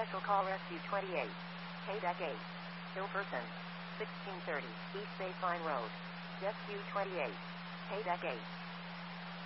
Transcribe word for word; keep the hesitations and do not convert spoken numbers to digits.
Special call Rescue twenty-eight. K-Deck eight. Ill person. sixteen thirty, East Baseline Road. Rescue twenty-eight. K-Deck eight.